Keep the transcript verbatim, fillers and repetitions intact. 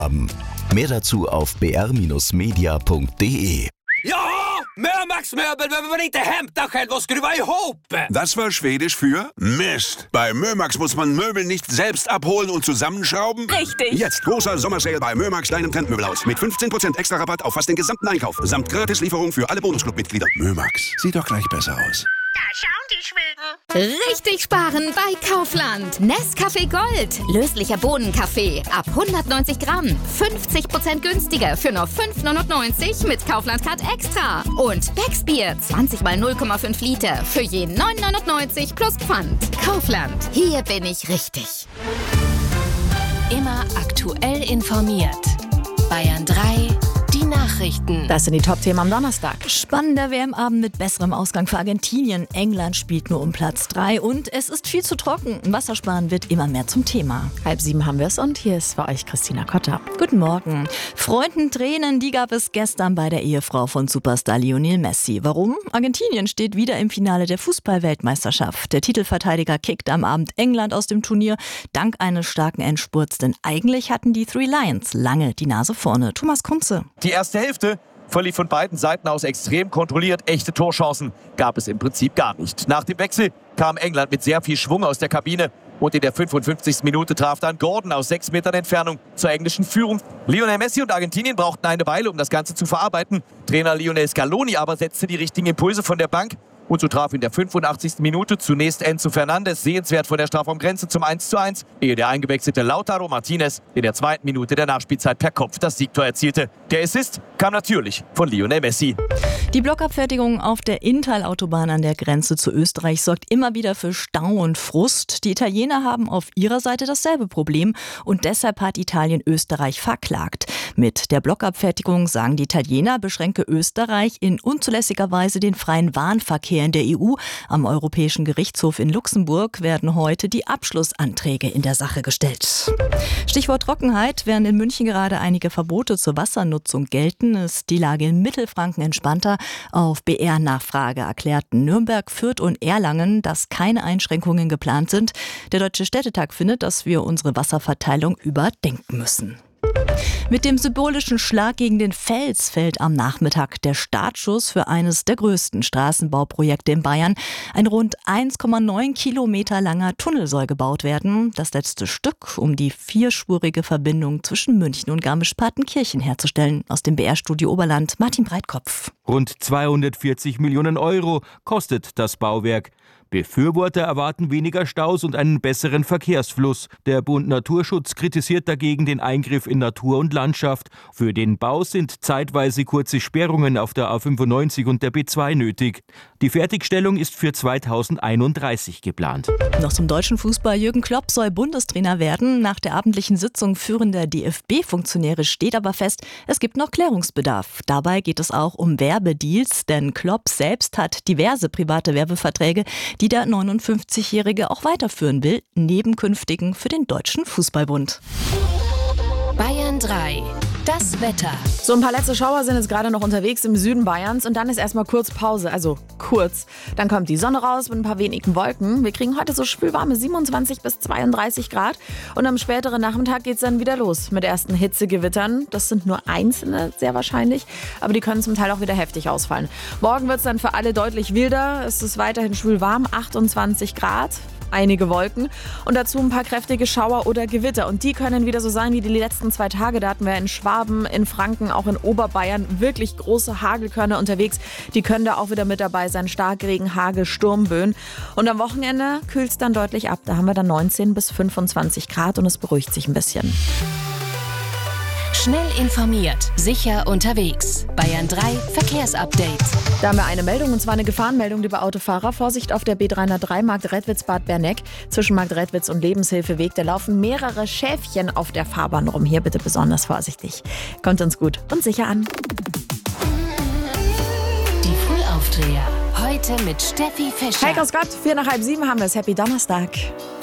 Mehr dazu auf b r Bindestrich media punkt d e. Ja, Mörmax Möbel behöver man inte hämta själv och skruva ihop. Das war Schwedisch für Mist. Bei Mörmax muss man Möbel nicht selbst abholen und zusammenschrauben. Richtig. Jetzt großer Sommersale bei Mörmax, deinem Trendmöbelhaus. Mit fünfzehn Prozent extra Rabatt auf fast den gesamten Einkauf. Samt Gratislieferung für alle Bonusclub-Mitglieder. Mörmax, sieht doch gleich besser aus. Da schauen die Schweden. Richtig sparen bei Kaufland. Nescafé Gold. Löslicher Bohnenkaffee. Ab hundertneunzig Gramm. fünfzig Prozent günstiger für nur fünf neunundneunzig mit Kaufland Card Extra. Und Becksbier. zwanzig mal null Komma fünf Liter. Für je neun neunundneunzig plus Pfand. Kaufland. Hier bin ich richtig. Immer aktuell informiert. Bayern drei. Die Nachrichten. Das sind die Top-Themen am Donnerstag. Spannender W M-Abend mit besserem Ausgang für Argentinien. England spielt nur um Platz drei und es ist viel zu trocken. Wassersparen wird immer mehr zum Thema. Halb sieben haben wir es und hier ist für euch Christina Kotter. Guten Morgen. Freudentränen, die gab es gestern bei der Ehefrau von Superstar Lionel Messi. Warum? Argentinien steht wieder im Finale der Fußball-Weltmeisterschaft. Der Titelverteidiger kickt am Abend England aus dem Turnier dank eines starken Endspurts, denn eigentlich hatten die Three Lions lange die Nase vorne. Thomas Kunze. Die erste Hälfte verlief von beiden Seiten aus extrem kontrolliert. Echte Torchancen gab es im Prinzip gar nicht. Nach dem Wechsel kam England mit sehr viel Schwung aus der Kabine. Und in der fünfundfünfzigsten Minute traf dann Gordon aus sechs Metern Entfernung zur englischen Führung. Lionel Messi und Argentinien brauchten eine Weile, um das Ganze zu verarbeiten. Trainer Lionel Scaloni aber setzte die richtigen Impulse von der Bank. Und so traf in der fünfundachtzigsten Minute zunächst Enzo Fernandes sehenswert von der Strafraumgrenze zum eins zu eins, ehe der eingewechselte Lautaro Martinez in der zweiten Minute der Nachspielzeit per Kopf das Siegtor erzielte. Der Assist kam natürlich von Lionel Messi. Die Blockabfertigung auf der Inntal-Autobahn an der Grenze zu Österreich sorgt immer wieder für Stau und Frust. Die Italiener haben auf ihrer Seite dasselbe Problem und deshalb hat Italien Österreich verklagt. Mit der Blockabfertigung, sagen die Italiener, beschränke Österreich in unzulässiger Weise den freien Warenverkehr in der E U. Am Europäischen Gerichtshof in Luxemburg werden heute die Abschlussanträge in der Sache gestellt. Stichwort Trockenheit. Während in München gerade einige Verbote zur Wassernutzung gelten, ist die Lage in Mittelfranken entspannter. Auf B R-Nachfrage erklärten Nürnberg, Fürth und Erlangen, dass keine Einschränkungen geplant sind. Der Deutsche Städtetag findet, dass wir unsere Wasserverteilung überdenken müssen. Mit dem symbolischen Schlag gegen den Fels fällt am Nachmittag der Startschuss für eines der größten Straßenbauprojekte in Bayern. Ein rund eins Komma neun Kilometer langer Tunnel soll gebaut werden. Das letzte Stück, um die vierspurige Verbindung zwischen München und Garmisch-Partenkirchen herzustellen. Aus dem B R-Studio Oberland, Martin Breitkopf. Rund zweihundertvierzig Millionen Euro kostet das Bauwerk. Befürworter erwarten weniger Staus und einen besseren Verkehrsfluss. Der Bund Naturschutz kritisiert dagegen den Eingriff in Natur und Landschaft. Für den Bau sind zeitweise kurze Sperrungen auf der A fünfundneunzig und der B zwei nötig. Die Fertigstellung ist für zweitausendeinunddreißig geplant. Noch zum deutschen Fußball. Jürgen Klopp soll Bundestrainer werden. Nach der abendlichen Sitzung führender D F B-Funktionäre steht aber fest, es gibt noch Klärungsbedarf. Dabei geht es auch um Werbedeals, denn Klopp selbst hat diverse private Werbeverträge, die der neunundfünfzigjährige auch weiterführen will, neben künftigen für den Deutschen Fußballbund. Bayern drei. Das Wetter. So ein paar letzte Schauer sind jetzt gerade noch unterwegs im Süden Bayerns und dann ist erstmal kurz Pause, also kurz. Dann kommt die Sonne raus mit ein paar wenigen Wolken. Wir kriegen heute so schwülwarme siebenundzwanzig bis zweiunddreißig Grad und am späteren Nachmittag geht es dann wieder los mit ersten Hitzegewittern. Das sind nur einzelne, sehr wahrscheinlich, aber die können zum Teil auch wieder heftig ausfallen. Morgen wird es dann für alle deutlich wilder. Es ist weiterhin schwülwarm, achtundzwanzig Grad. Einige Wolken und dazu ein paar kräftige Schauer oder Gewitter. Und die können wieder so sein wie die letzten zwei Tage. Da hatten wir in Schwaben, in Franken, auch in Oberbayern wirklich große Hagelkörner unterwegs. Die können da auch wieder mit dabei sein. Starkregen, Hagel, Sturmböen. Und am Wochenende kühlt es dann deutlich ab. Da haben wir dann neunzehn bis fünfundzwanzig Grad und es beruhigt sich ein bisschen. Schnell informiert, sicher unterwegs. Bayern drei Verkehrsupdate. Da haben wir eine Meldung, und zwar eine Gefahrenmeldung, liebe Autofahrer. Vorsicht auf der B dreihundertdrei Marktredwitz-Bad Berneck. Zwischen Marktredwitz und Lebenshilfeweg, da laufen mehrere Schäfchen auf der Fahrbahn rum. Hier bitte besonders vorsichtig. Kommt uns gut und sicher an. Die Frühaufdreher. Heute mit Steffi Fischer. Hey, grüß Gott, vier nach halb sieben haben wir es. Happy Donnerstag.